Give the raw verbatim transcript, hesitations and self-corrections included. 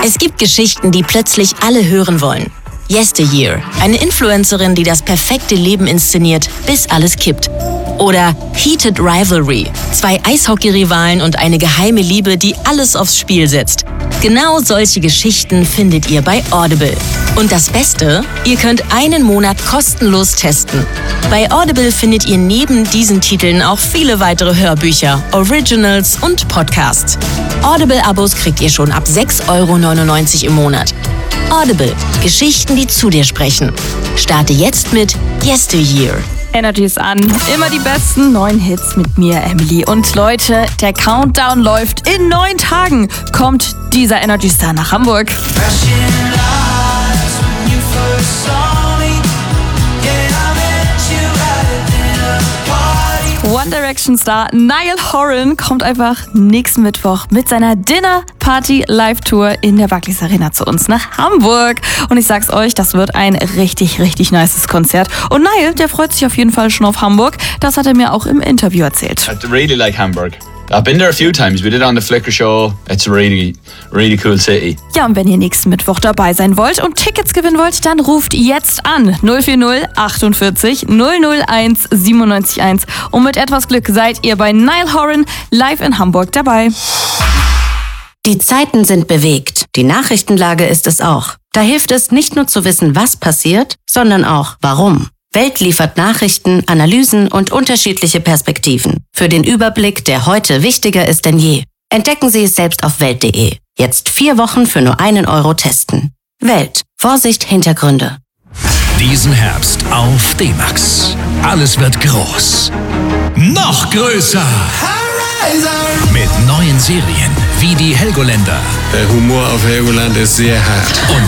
Es gibt Geschichten, die plötzlich alle hören wollen. Yesteryear, eine Influencerin, die das perfekte Leben inszeniert, bis alles kippt. Oder Heated Rivalry, zwei Eishockey-Rivalen und eine geheime Liebe, die alles aufs Spiel setzt. Genau solche Geschichten findet ihr bei Audible. Und das Beste, ihr könnt einen Monat kostenlos testen. Bei Audible findet ihr neben diesen Titeln auch viele weitere Hörbücher, Originals und Podcasts. Audible-Abos kriegt ihr schon ab sechs Euro neunundneunzig im Monat. Audible. Geschichten, die zu dir sprechen. Starte jetzt mit Yesteryear. Energy ist an. Immer die besten neuen Hits mit mir, Emily. Und Leute, der Countdown läuft. In neun Tagen kommt dieser Energy Star nach Hamburg. One Direction Star Niall Horan kommt einfach nächsten Mittwoch mit seiner Dinner Party Live Tour in der Barclays Arena zu uns nach Hamburg. Und ich sag's euch, das wird ein richtig, richtig nices Konzert. Und Niall, der freut sich auf jeden Fall schon auf Hamburg. Das hat er mir auch im Interview erzählt. I really like Hamburg. I've been there a few times. We did it on the Flickr show. It's a really, really cool city. Ja, und wenn ihr nächsten Mittwoch dabei sein wollt und Tickets gewinnen wollt, dann ruft jetzt an null vier null achtundvierzig null null eins siebenundneunzig eins. Und mit etwas Glück seid ihr bei Niall Horan live in Hamburg dabei. Die Zeiten sind bewegt. Die Nachrichtenlage ist es auch. Da hilft es nicht nur zu wissen, was passiert, sondern auch warum. Welt liefert Nachrichten, Analysen und unterschiedliche Perspektiven. Für den Überblick, der heute wichtiger ist denn je. Entdecken Sie es selbst auf welt punkt de. Jetzt vier Wochen für nur einen Euro testen. Welt. Vorsicht, Hintergründe. Diesen Herbst auf D-Max. Alles wird groß. Noch größer. Mit neuen Serien wie die Helgoländer. Der Humor auf Helgoland ist sehr hart. Und